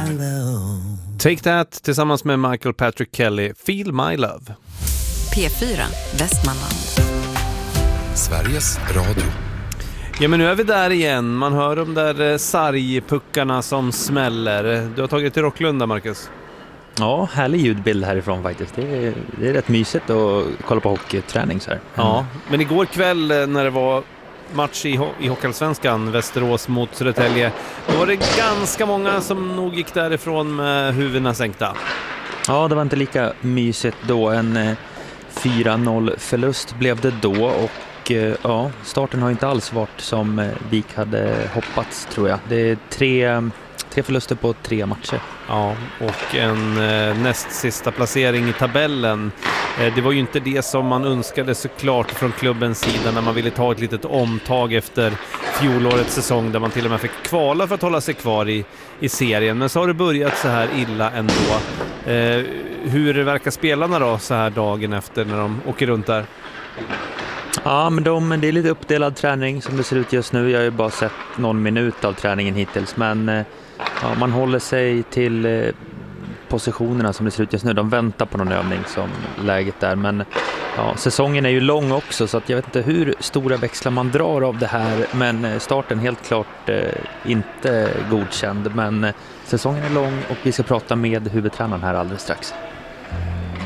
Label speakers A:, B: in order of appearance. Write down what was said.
A: my love.
B: Take That tillsammans med Michael Patrick Kelly, Feel My Love.
C: P4, Västmanland.
D: Sveriges Radio.
B: Ja, men nu är vi där igen. Man hör de där sargpuckarna som smäller. Du har tagit till Rocklunda, Marcus.
E: Ja, härlig ljudbild härifrån faktiskt. Det är rätt mysigt att kolla på hockeyträning så här.
B: Ja, men igår kväll när det var match i Hockeyallsvenskan, Västerås mot Södertälje, då var det ganska många som nog gick därifrån med huvudena sänkta.
E: Ja, det var inte lika mysigt då. En 4-0 förlust blev det då och ja, starten har inte alls varit som Vik hade hoppats, tror jag. Det är tre förluster på 3 matcher.
B: Ja, och en näst sista placering i tabellen. Det var ju inte det som man önskade såklart från klubbens sida när man ville ta ett litet omtag efter fjolårets säsong där man till och med fick kvala för att hålla sig kvar i serien. Men så har det börjat så här illa ändå. Hur verkar spelarna då så här dagen efter när de åker runt där?
E: Ja, men det är lite uppdelad träning som det ser ut just nu. Jag har ju bara sett någon minut av träningen hittills, men ja, man håller sig till positionerna som det ser ut just nu. De väntar på någon övning som läget är, men ja, säsongen är ju lång också så att jag vet inte hur stora växlar man drar av det här, men starten helt klart inte godkänd, men säsongen är lång och vi ska prata med huvudtränaren här alldeles strax.